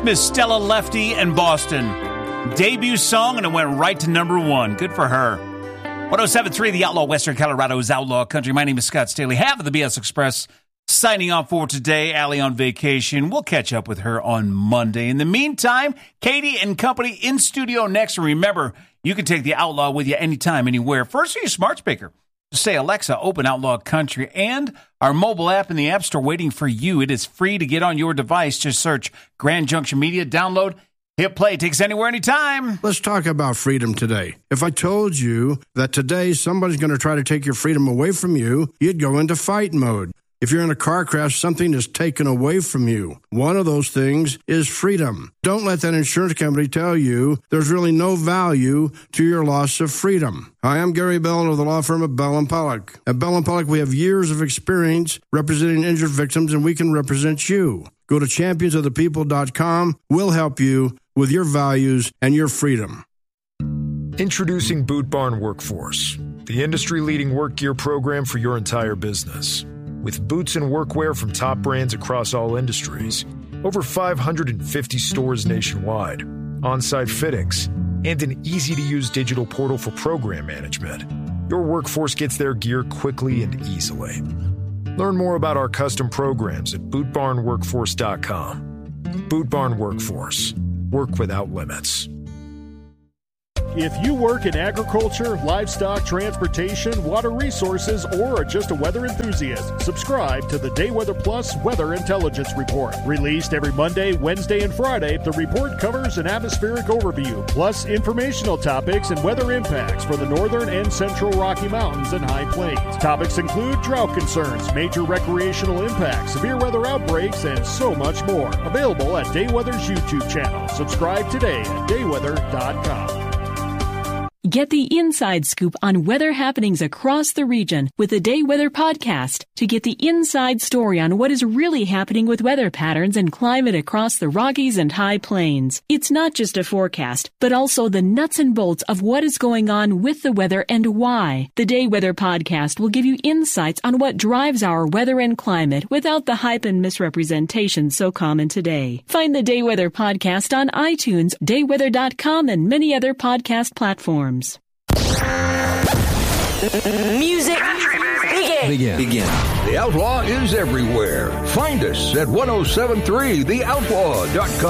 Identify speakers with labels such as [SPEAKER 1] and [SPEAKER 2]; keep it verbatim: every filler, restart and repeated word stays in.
[SPEAKER 1] Miss Stella Lefty and Boston. Debut song, and it went right to number one. Good for her. one oh seven point three, The Outlaw, Western Colorado's Outlaw Country. My name is Scott Staley, half of the B S Express. Signing off for today. Allie on vacation. We'll catch up with her on Monday. In the meantime, Katie and company in studio next. And remember, you can take the Outlaw with you anytime, anywhere. First, for your smart speaker. Just say, Alexa, open Outlaw Country, and our mobile app in the App Store waiting for you. It is free to get on your device. Just search Grand Junction Media, download, hit play. Takes anywhere, anytime.
[SPEAKER 2] Let's talk about freedom today. If I told you that today somebody's going to try to take your freedom away from you, you'd go into fight mode. If you're in a car crash, something is taken away from you. One of those things is freedom. Don't let that insurance company tell you there's really no value to your loss of freedom. Hi, I'm Gary Bell of the law firm of Bell and Pollock. At Bell and Pollock, we have years of experience representing injured victims, and we can represent you. Go to champions of the people dot com. We'll help you with your values and your freedom.
[SPEAKER 3] Introducing Boot Barn Workforce, the industry-leading work gear program for your entire business. With boots and workwear from top brands across all industries, over five hundred fifty stores nationwide, on-site fittings, and an easy-to-use digital portal for program management, your workforce gets their gear quickly and easily. Learn more about our custom programs at boot barn workforce dot com. Boot Barn Workforce. Work without limits.
[SPEAKER 4] If you work in agriculture, livestock, transportation, water resources, or are just a weather enthusiast, subscribe to the Day Weather Plus Weather Intelligence Report. Released every Monday, Wednesday, and Friday, the report covers an atmospheric overview, plus informational topics and weather impacts for the northern and central Rocky Mountains and High Plains. Topics include drought concerns, major recreational impacts, severe weather outbreaks, and so much more. Available at Day Weather's YouTube channel. Subscribe today at day weather dot com.
[SPEAKER 5] Get the inside scoop on weather happenings across the region with the Day Weather Podcast to get the inside story on what is really happening with weather patterns and climate across the Rockies and High Plains. It's not just a forecast, but also the nuts and bolts of what is going on with the weather and why. The Day Weather Podcast will give you insights on what drives our weather and climate without the hype and misrepresentation so common today. Find the Day Weather Podcast on iTunes, day weather dot com, and many other podcast platforms.
[SPEAKER 6] Music begin.
[SPEAKER 7] Begin. Begin. The Outlaw is everywhere. Find us at ten seventy-three the outlaw dot com.